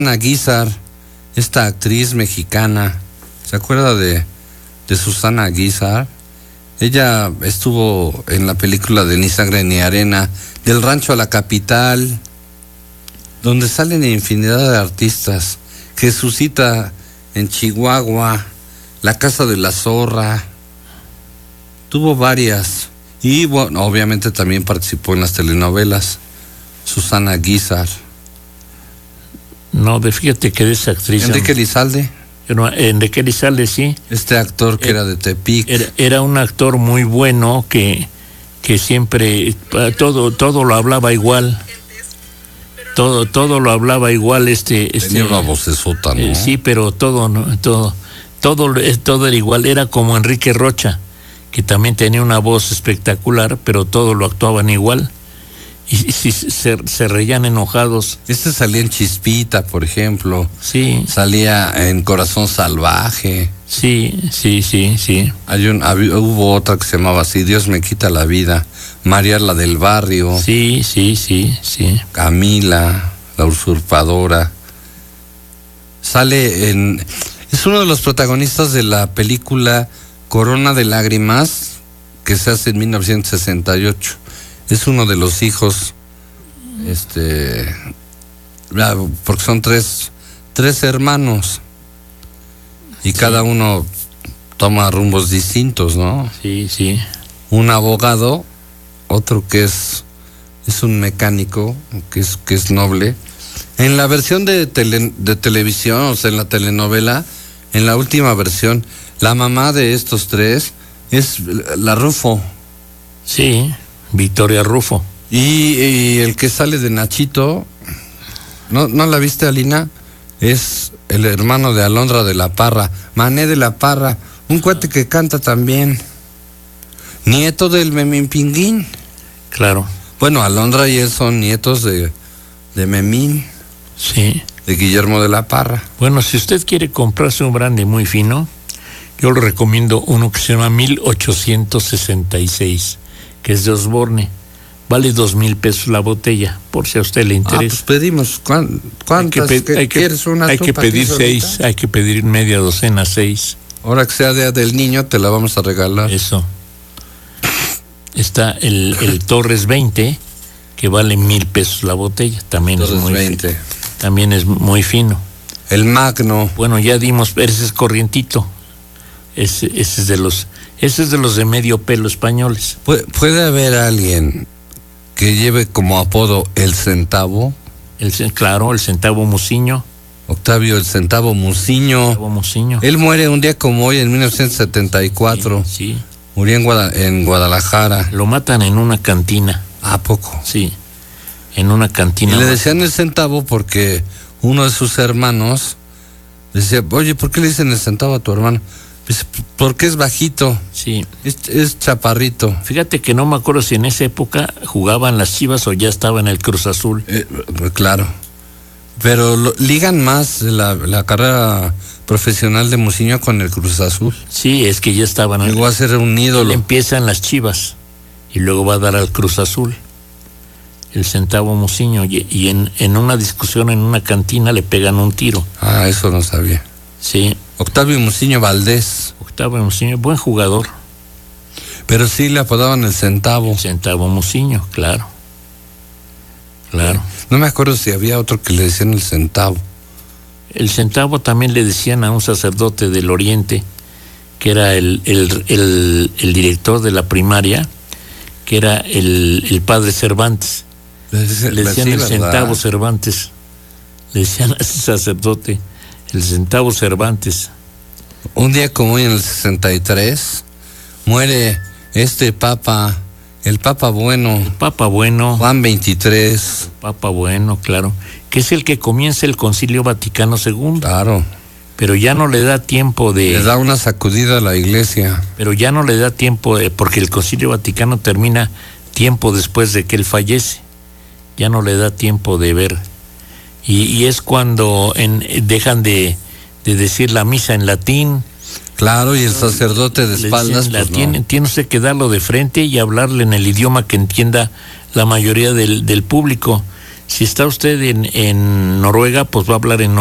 Guízar, esta actriz mexicana, ¿se acuerda de Susana Guízar? Ella estuvo en la película de Ni Sangre ni Arena, Del Rancho a la Capital, donde salen infinidad de artistas. Jesucita en Chihuahua, La Casa de la Zorra, tuvo varias. Y bueno, obviamente también participó en las telenovelas, Susana Guízar. No, fíjate que de esa actriz... Enrique Elizalde. Enrique Elizalde, sí. Este actor que era de Tepic. Era un actor muy bueno que siempre todo lo hablaba igual. Todo lo hablaba igual. Tenía una vocesota, ¿no? Sí, pero todo era igual. Era como Enrique Rocha, que también tenía una voz espectacular, pero todo lo actuaban igual. Y se reían enojados. Salía en Chispita, por ejemplo. Sí. Salía en Corazón Salvaje. Sí. Hubo otra que se llamaba así, Dios me quita la vida. María la del Barrio. Sí. Camila, la usurpadora. Es uno de los protagonistas de la película Corona de Lágrimas, que se hace en 1968. Es uno de los hijos, porque son tres hermanos y cada uno toma rumbos distintos, ¿no? Sí. Un abogado, otro que es un mecánico, que es noble. En la versión de televisión, o sea, en la telenovela, en la última versión, la mamá de estos tres es la Rufo. Sí. Victoria Rufo. Y el que sale de Nachito, ¿no la viste, Alina? Es el hermano de Alondra de la Parra, Mané de la Parra, un cuate que canta también. Nieto del Memín Pinguín. Claro. Bueno, Alondra y él son nietos de Memín. Sí. De Guillermo de la Parra. Bueno, si usted quiere comprarse un brandy muy fino, yo le recomiendo uno que se llama 1866. Que es de Osborne, vale 2,000 pesos la botella, por si a usted le interesa. Pues pedimos, ¿cuántas quieres? Hay que pedir 6, hay que pedir media docena, 6. Ahora que sea Día del Niño, te la vamos a regalar. Eso. Está el Torres 20, que vale 1,000 pesos la botella, también Torres es muy 20. Fino. También es muy fino. El Magno. Bueno, ya dimos, ese es corrientito. Ese es de los de medio pelo españoles. ¿Puede haber alguien que lleve como apodo el Centavo? Claro, el Centavo Muciño. Octavio el Centavo Muciño. Él muere un día como hoy, en 1974. Sí. Murió en Guadalajara. Lo matan en una cantina. ¿A poco? Sí, en una cantina. Y le decían el Centavo porque uno de sus hermanos decía, oye, ¿por qué le dicen el Centavo a tu hermano? Porque es bajito. Sí. Es chaparrito. Fíjate que no me acuerdo si en esa época jugaban las Chivas o ya estaba en el Cruz Azul. Claro. Pero ligan más la carrera profesional de Muciño con el Cruz Azul. Sí, es que ya estaban. Llegó a ser un ídolo. Empieza en las Chivas y luego va a dar al Cruz Azul. El Centavo Muciño. Y en una discusión en una cantina le pegan un tiro. Ah, eso no sabía. Sí. Octavio Muciño Valdés. Octavio Muciño, buen jugador. Pero sí le apodaban el Centavo. El Centavo Muciño, claro. No me acuerdo si había otro que le decían el Centavo. El Centavo también le decían a un sacerdote del Oriente, que era el director de la primaria, que era el padre Cervantes. Le decían el Centavo Cervantes. Le decían a ese sacerdote, el Centavo Cervantes. Un día como hoy, en el 63, muere Papa, el Papa Bueno. El Papa Bueno. Juan 23. Papa Bueno, claro. Que es el que comienza el Concilio Vaticano II. Claro. Pero ya no le da tiempo de... Le da una sacudida a la iglesia. Pero ya no le da tiempo porque el Concilio Vaticano termina tiempo después de que él fallece. Ya no le da tiempo de ver. Y es cuando dejan de decir la misa en latín. Claro, y el sacerdote de espaldas. Tiene usted que darlo de frente y hablarle en el idioma que entienda la mayoría del público. Si está usted en Noruega, pues va a hablar en